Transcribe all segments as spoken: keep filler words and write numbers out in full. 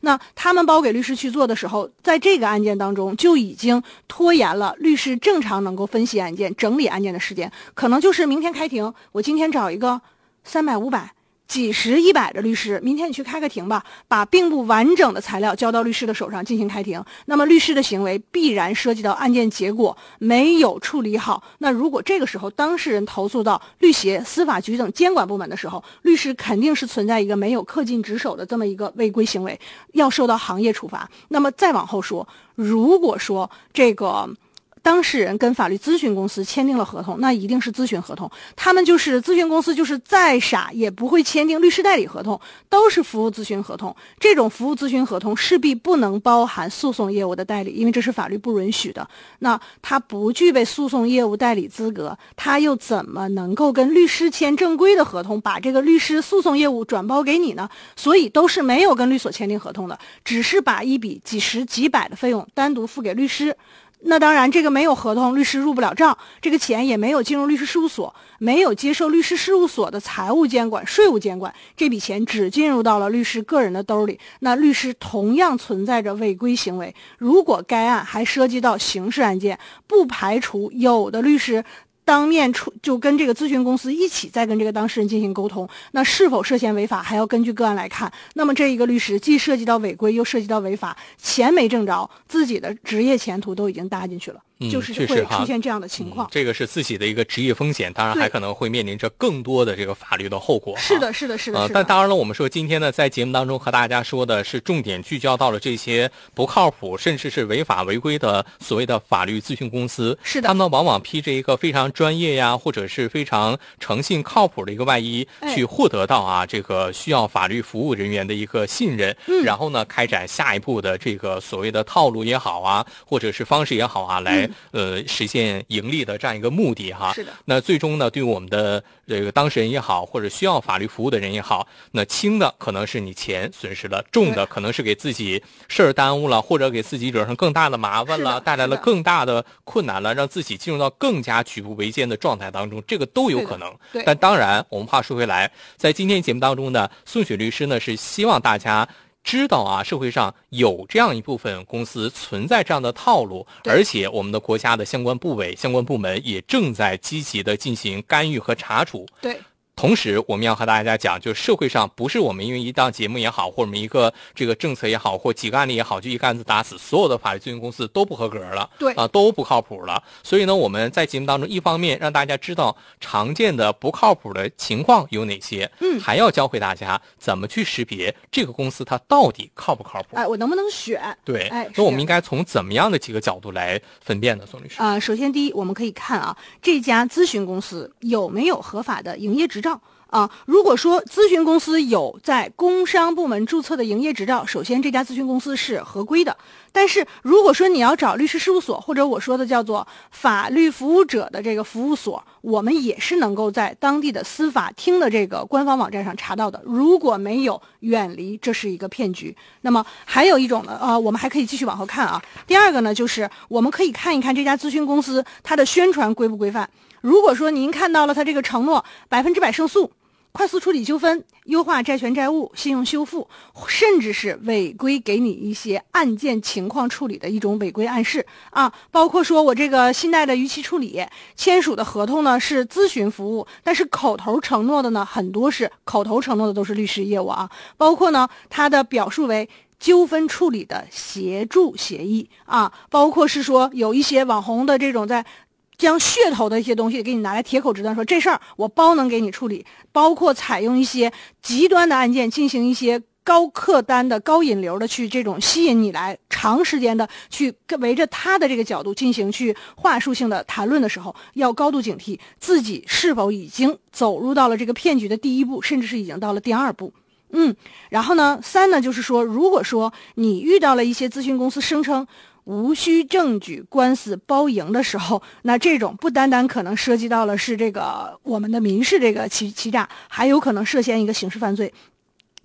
那他们包给律师去做的时候，在这个案件当中就已经拖延了律师正常能够分析案件、整理案件的时间，可能就是明天开庭，我今天找一个三百、五百。几十一百的律师，明天你去开个庭吧，把并不完整的材料交到律师的手上进行开庭。那么律师的行为必然涉及到案件结果没有处理好。那如果这个时候当事人投诉到律协、司法局等监管部门的时候，律师肯定是存在一个没有恪尽职守的这么一个违规行为，要受到行业处罚。那么再往后说，如果说这个当事人跟法律咨询公司签订了合同，那一定是咨询合同，他们就是咨询公司，就是再傻也不会签订律师代理合同，都是服务咨询合同。这种服务咨询合同势必不能包含诉讼业务的代理，因为这是法律不允许的。那他不具备诉讼业务代理资格，他又怎么能够跟律师签正规的合同，把这个律师诉讼业务转包给你呢？所以都是没有跟律所签订合同的，只是把一笔几十几百的费用单独付给律师。那当然，这个没有合同，律师入不了账，这个钱也没有进入律师事务所，没有接受律师事务所的财务监管、税务监管，这笔钱只进入到了律师个人的兜里。那律师同样存在着违规行为。如果该案还涉及到刑事案件，不排除有的律师当面出就跟这个咨询公司一起再跟这个当事人进行沟通，那是否涉嫌违法还要根据个案来看。那么这一个律师既涉及到违规又涉及到违法，钱没挣着，自己的职业前途都已经搭进去了。 嗯， 就是会出现这样的情况、 嗯、这个是自己的一个职业风险，当然还可能会面临着更多的这个法律的后果。 是的是的是的、呃、 但当然了，我们说今天呢在节目当中和大家说的是重点聚焦到了这些不靠谱甚至是违法违规的所谓的法律咨询公司。 是的， 他们往往披着一个非常专业呀或者是非常诚信靠谱的一个外衣、哎、去获得到啊这个需要法律服务人员的一个信任、嗯、然后呢开展下一步的这个所谓的套路也好啊或者是方式也好啊来、嗯、呃实现盈利的这样一个目的哈。 是的。 那最终呢对于我们的这个当事人也好或者需要法律服务的人也好，那轻的可能是你钱损失了，重的可能是给自己事儿耽误了，或者给自己惹上更大的麻烦了，带来了更大的困难了，让自己进入到更加举步维艰的状态当中，这个都有可能。 对。 但当然我们话说回来，在今天节目当中呢，宋雪律师呢是希望大家知道啊，社会上有这样一部分公司存在这样的套路，而且我们的国家的相关部委、相关部门也正在积极的进行干预和查处。 对。 同时我们要和大家讲，就是社会上不是我们因为一档节目也好，或者我们一个这个政策也好，或几个案例也好，就一竿子打死所有的法律咨询公司都不合格了， 对啊，都不靠谱了。所以呢，我们在节目当中，一方面让大家知道常见的不靠谱的情况有哪些， 嗯， 还要教会大家怎么去识别这个公司它到底靠不靠谱。 哎，我能不能选？ 对， 哎， 那我们应该从怎么样的几个角度来分辨呢？宋律师啊、呃，首先第一，我们可以看啊，这家咨询公司有没有合法的营业执照。啊，如果说咨询公司有在工商部门注册的营业执照，首先这家咨询公司是合规的。但是如果说你要找律师事务所，或者我说的叫做法律服务者的这个服务所，我们也是能够在当地的司法厅的这个官方网站上查到的。如果没有，远离，这是一个骗局。那么还有一种呢，呃，我们还可以继续往后看啊。第二个呢，就是我们可以看一看这家咨询公司它的宣传规不规范。如果说您看到了它这个承诺百分之百胜诉、快速处理纠纷、优化债权债务、信用修复，甚至是违规给你一些案件情况处理的一种违规暗示啊，包括说我这个信贷的逾期处理，签署的合同呢是咨询服务，但是口头承诺的呢很多是口头承诺的都是律师业务啊，包括呢它的表述为纠纷处理的协助协议啊，包括是说有一些网红的这种在将噱头的一些东西给你拿来铁口直断说这事儿我包能给你处理，包括采用一些极端的案件进行一些高客单的高引流的去这种吸引你来长时间的去围着他的这个角度进行去话术性的谈论的时候，要高度警惕自己是否已经走入到了这个骗局的第一步，甚至是已经到了第二步。嗯，然后呢，三呢就是说，如果说你遇到了一些咨询公司声称无需证据官司包赢的时候，那这种不单单可能涉及到了是这个我们的民事这个欺欺诈，还有可能涉嫌一个刑事犯罪。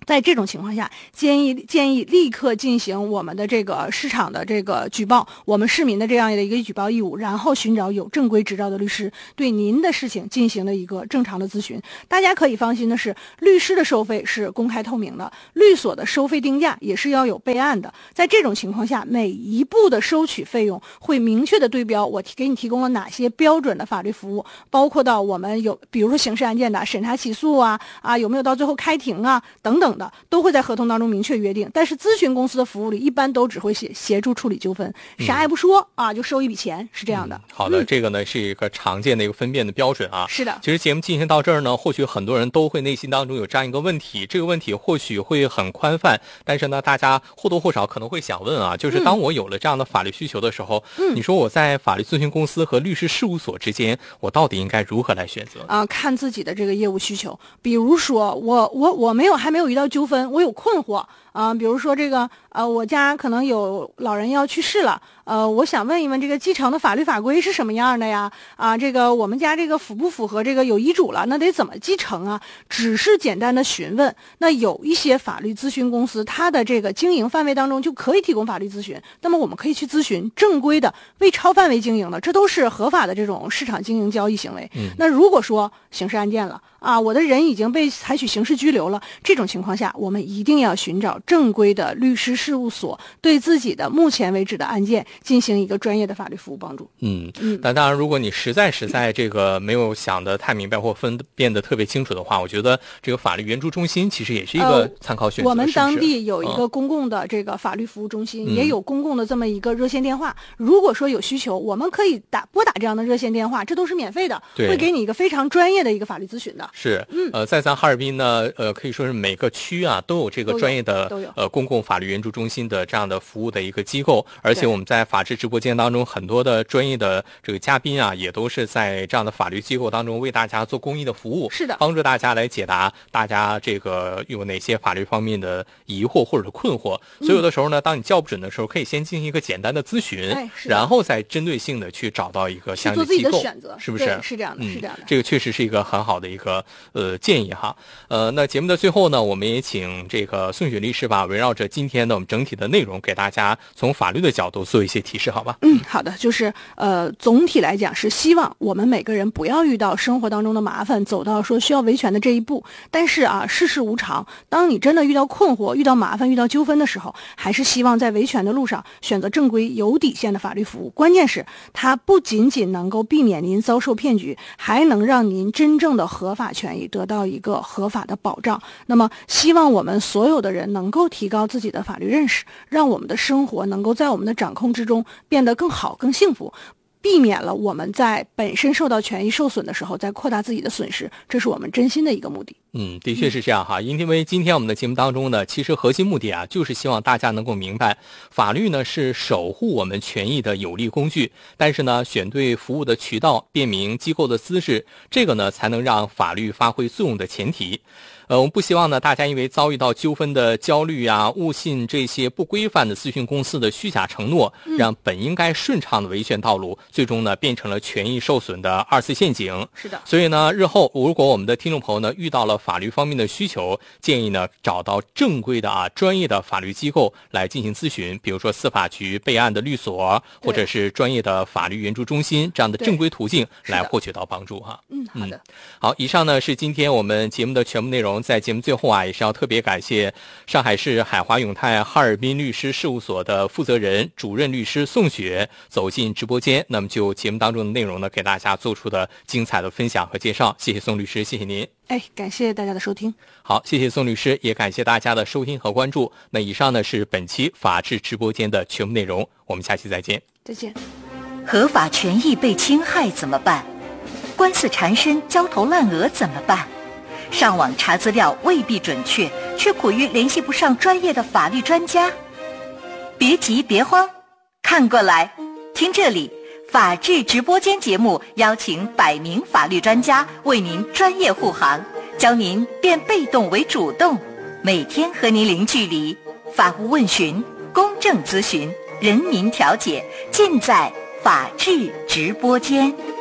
在这种情况下，建议建议立刻进行我们的这个市场的这个举报，我们市民的这样的一个举报义务，然后寻找有正规执照的律师，对您的事情进行了一个正常的咨询。大家可以放心的是，律师的收费是公开透明的，律所的收费定价也是要有备案的。在这种情况下，每一步的收取费用会明确的对标我提给你提供了哪些标准的法律服务，包括到我们有比如说刑事案件的审查起诉啊啊有没有到最后开庭啊等等的，都会在合同当中明确约定。但是咨询公司的服务里一般都只会协协助处理纠纷，啥也不说、嗯、啊就收一笔钱，是这样的。 嗯、好的、 嗯， 这个呢是一个常见的一个分辨的标准啊。 是的。 其实节目进行到这儿呢，或许很多人都会内心当中有这样一个问题，这个问题或许会很宽泛，但是呢大家或多或少可能会想问啊，就是当我有了这样的法律需求的时候，嗯，你说我在法律咨询公司和律师事务所之间，我到底应该如何来选择啊？看自己的这个业务需求。比如说我我我没有还没有遇到纠纷，我有困惑啊，比如说这个呃，我家可能有老人要去世了，呃，我想问一问这个继承的法律法规是什么样的呀？啊，这个我们家这个符不符合这个有遗嘱了？那得怎么继承啊？只是简单的询问。那有一些法律咨询公司，它的这个经营范围当中就可以提供法律咨询，那么我们可以去咨询正规的未超范围经营的，这都是合法的这种市场经营交易行为。 嗯， 那如果说刑事案件了啊，我的人已经被采取刑事拘留了，这种情况下，我们一定要寻找正规的律师事务所，对自己的目前为止的案件进行一个专业的法律服务帮助。 嗯嗯，但当然，如果你实在实在这个没有想得太明白或分辨得特别清楚的话，我觉得这个法律援助中心其实也是一个参考选择。 呃、我们当地有一个嗯公共的这个法律服务中心， 嗯、 也有公共的这么一个热线电话。如果说有需求，我们可以打拨打这样的热线电话，这都是免费的，会给你一个非常专业的一个法律咨询的。 是， 嗯， 呃，在咱哈尔滨呢，呃，可以说是每个区啊都有这个专业的呃公共法律援助中心的这样的服务的一个机构，而且我们在法治直播间当中，很多的专业的这个嘉宾啊，也都是在这样的法律机构当中为大家做公益的服务， 是的， 帮助大家来解答大家这个有哪些法律方面的疑惑或者困惑。所以有的时候呢，当你叫不准的时候，可以先进行一个简单的咨询， 哎、 然后再针对性的去找到一个相应的机构， 做自己的选择， 是不是？ 是这样的， 嗯、 是这样的。 这个确实是一个很好的一个呃建议哈。呃，那节目的最后呢，我们也请这个宋雪律师吧，围绕着今天的我们整体的内容，给大家从法律的角度做一些提示，好吧？ 嗯，好的，就是呃，总体来讲是希望我们每个人不要遇到生活当中的麻烦，走到说需要维权的这一步。但是啊，世事无常，当你真的遇到困惑、遇到麻烦、遇到纠纷的时候，还是希望在维权的路上选择正规、有底线的法律服务。关键是它不仅仅能够避免您遭受骗局，还能让您真正的合法权益得到一个合法的保障。那么，希望我们所有的人能够提高自己的法律认识，让我们的生活能够在我们的掌控之中变得更好、更幸福，避免了我们在本身受到权益受损的时候再扩大自己的损失，这是我们真心的一个目的。 嗯，的确是这样哈。因为今天我们的节目当中呢，其实核心目的啊，就是希望大家能够明白，法律呢是守护我们权益的有力工具，但是呢，选对服务的渠道，辨明机构的资质，这个呢才能让法律发挥作用的前提。呃，我们不希望呢，大家因为遭遇到纠纷的焦虑啊，误信这些不规范的咨询公司的虚假承诺，让本应该顺畅的维权道路，最终呢变成了权益受损的二次陷阱。 是的。 所以呢，日后如果我们的听众朋友呢遇到了法律方面的需求，建议呢找到正规的啊专业的法律机构来进行咨询，比如说司法局备案的律所，或者是专业的法律援助中心这样的正规途径来获取到帮助哈。 嗯，好的、 嗯。好，以上呢是今天我们节目的全部内容。在节目最后啊，也是要特别感谢上海市海华永泰哈尔滨律师事务所的负责人、主任律师宋雪走进直播间，那么就节目当中的内容呢，给大家做出的精彩的分享和介绍。谢谢宋律师，谢谢您。 哎，感谢大家的收听。 好，谢谢宋律师，也感谢大家的收听和关注。那以上呢是本期法治直播间的全部内容，我们下期再见。 再见。 合法权益被侵害怎么办？官司缠身、焦头烂额怎么办？上网查资料未必准确，却苦于联系不上专业的法律专家。别急别慌，看过来，听这里，法治直播间节目邀请百名法律专家为您专业护航，教您变被动为主动，每天和您零距离，法务问询、公正咨询、人民调解，尽在法治直播间。